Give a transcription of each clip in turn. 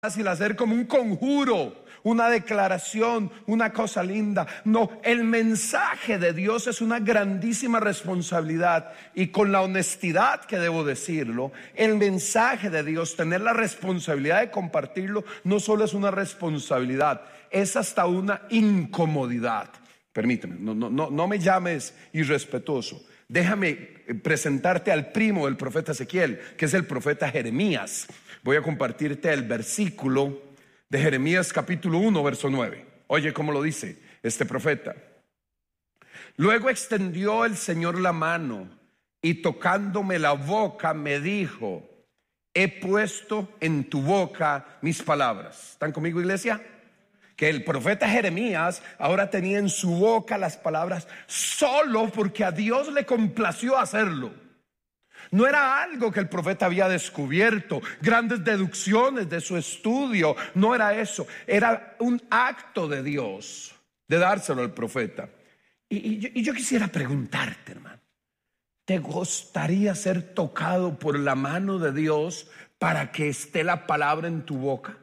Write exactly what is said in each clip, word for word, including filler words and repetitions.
fácil hacer como un conjuro, una declaración, una cosa linda. No, el mensaje de Dios es una grandísima responsabilidad, y con la honestidad que debo decirlo, el mensaje de Dios, tener la responsabilidad de compartirlo, no solo es una responsabilidad, es hasta una incomodidad. Permíteme, no, no, no, no me llames irrespetuoso. Déjame presentarte al primo del profeta Ezequiel, que es el profeta Jeremías. Voy a compartirte el versículo de Jeremías capítulo uno, verso nueve. Oye cómo lo dice este profeta. Luego extendió el Señor la mano y tocándome la boca me dijo: he puesto en tu boca mis palabras. ¿Están conmigo, iglesia? Que el profeta Jeremías ahora tenía en su boca las palabras solo porque a Dios le complació hacerlo. No era algo que el profeta había descubierto, grandes deducciones de su estudio, no era eso. Era un acto de Dios de dárselo al profeta. Y, y, yo, y yo quisiera preguntarte, hermano, ¿te gustaría ser tocado por la mano de Dios para que esté la palabra en tu boca?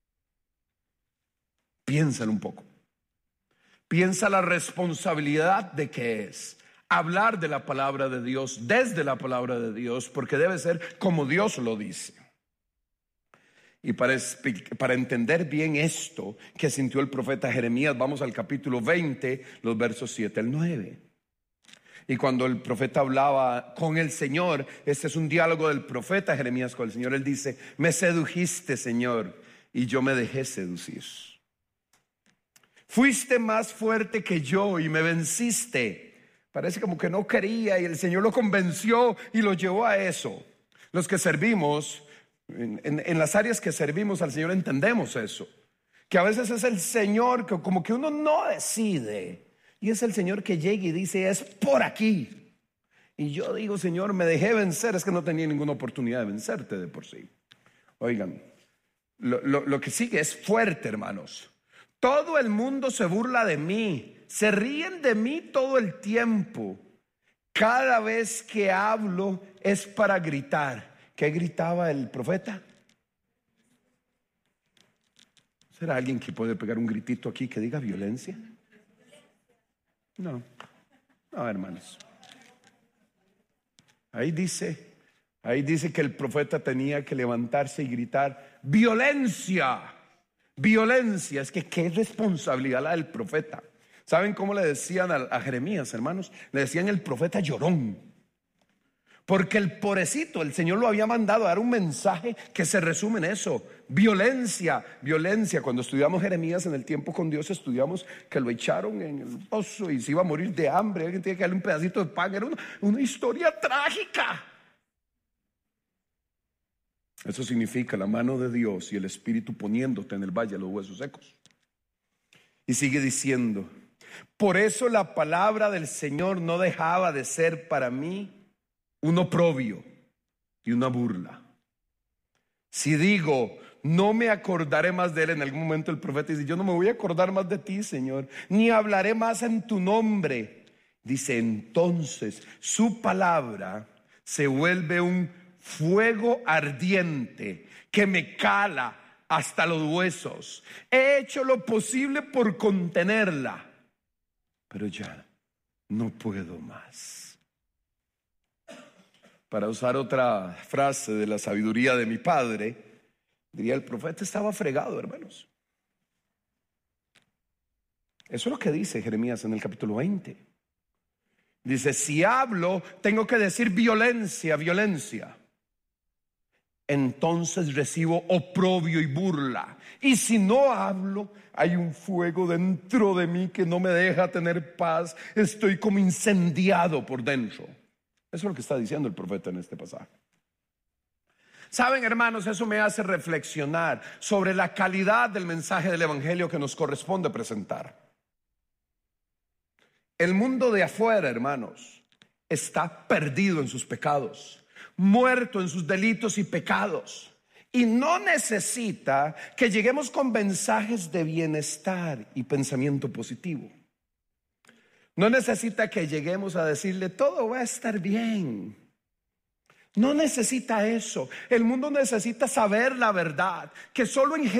Piénsalo un poco. Piensa la responsabilidad de que es hablar de la palabra de Dios, desde la palabra de Dios, porque debe ser como Dios lo dice. Y para, para entender bien esto que sintió el profeta Jeremías, vamos al capítulo veinte, los versos siete al nueve. Y cuando el profeta hablaba con el Señor, este es un diálogo del profeta Jeremías con el Señor. Él dice: me sedujiste, Señor, y yo me dejé seducir. Fuiste más fuerte que yo y me venciste. Parece como que no quería, y el Señor lo convenció y lo llevó a eso. Los que servimos, en, en, en las áreas que servimos al Señor, entendemos eso. Que a veces es el Señor que como que uno no decide, y es el Señor que llega y dice: es por aquí. Y yo digo: Señor, me dejé vencer. Es que no tenía ninguna oportunidad de vencerte de por sí. Oigan, lo, lo, lo que sigue es fuerte, hermanos. Todo el mundo se burla de mí, se ríen de mí todo el tiempo. Cada vez que hablo es para gritar. ¿Qué gritaba el profeta? ¿Será alguien que puede pegar un gritito aquí que diga violencia? No, no, hermanos. Ahí dice, ahí dice que el profeta tenía que levantarse y gritar: violencia. Violencia. Es que qué responsabilidad la del profeta. ¿Saben cómo le decían a, a Jeremías, hermanos? Le decían el profeta llorón. Porque el pobrecito, el Señor lo había mandado a dar un mensaje que se resume en eso: violencia, violencia. Cuando estudiamos Jeremías en el tiempo con Dios, estudiamos que lo echaron en el pozo y se iba a morir de hambre. Alguien tenía que darle un pedacito de pan. Era una, una historia trágica. Eso significa la mano de Dios y el Espíritu poniéndote en el valle de los huesos secos. Y sigue diciendo: por eso la palabra del Señor no dejaba de ser para mí un oprobio y una burla. Si digo: no me acordaré más de él, en algún momento el profeta dice: yo no me voy a acordar más de ti, Señor, ni hablaré más en tu nombre. Dice: entonces su palabra se vuelve un fuego ardiente que me cala hasta los huesos. He hecho lo posible por contenerla, pero ya no puedo más. Para usar otra frase de la sabiduría de mi padre, diría: el profeta estaba fregado, hermanos. Eso es lo que dice Jeremías en el capítulo veinte. Dice: si hablo, tengo que decir violencia, violencia. Entonces recibo oprobio y burla. Y si no hablo, hay un fuego dentro de mí que no me deja tener paz. Estoy como incendiado por dentro. Eso es lo que está diciendo el profeta en este pasaje. Saben, hermanos, eso me hace reflexionar sobre la calidad del mensaje del evangelio que nos corresponde presentar. El mundo de afuera, hermanos, está perdido en sus pecados, muerto en sus delitos y pecados, y no necesita que lleguemos con mensajes de bienestar y pensamiento positivo. No necesita que lleguemos a decirle: todo va a estar bien. No necesita eso. El mundo necesita saber la verdad, que solo en